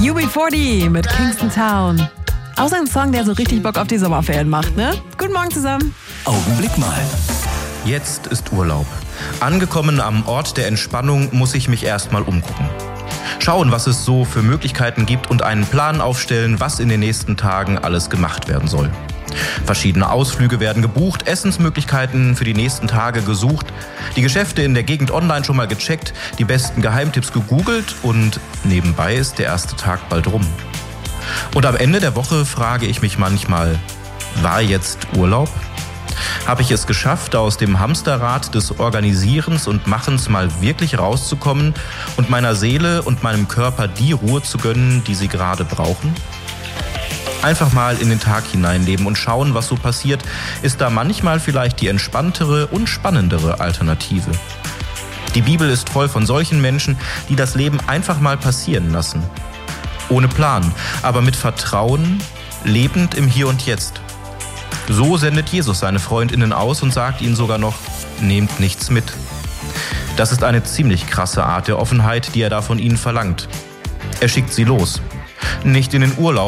UB40 mit Kingston Town. Auch so ein Song, der so richtig Bock auf die Sommerferien macht, ne? Guten Morgen zusammen. Augenblick mal. Jetzt ist Urlaub. Angekommen am Ort der Entspannung muss ich mich erstmal umgucken. Schauen, was es so für Möglichkeiten gibt und einen Plan aufstellen, was in den nächsten Tagen alles gemacht werden soll. Verschiedene Ausflüge werden gebucht, Essensmöglichkeiten für die nächsten Tage gesucht, die Geschäfte in der Gegend online schon mal gecheckt, die besten Geheimtipps gegoogelt und nebenbei ist der erste Tag bald rum. Und am Ende der Woche frage ich mich manchmal, war jetzt Urlaub? Habe ich es geschafft, aus dem Hamsterrad des Organisierens und Machens mal wirklich rauszukommen und meiner Seele und meinem Körper die Ruhe zu gönnen, die sie gerade brauchen? Einfach mal in den Tag hineinleben und schauen, was so passiert, ist da manchmal vielleicht die entspanntere und spannendere Alternative. Die Bibel ist voll von solchen Menschen, die das Leben einfach mal passieren lassen. Ohne Plan, aber mit Vertrauen, lebend im Hier und Jetzt. So sendet Jesus seine FreundInnen aus und sagt ihnen sogar noch, nehmt nichts mit. Das ist eine ziemlich krasse Art der Offenheit, die er da von ihnen verlangt. Er schickt sie los. Nicht in den Urlaub,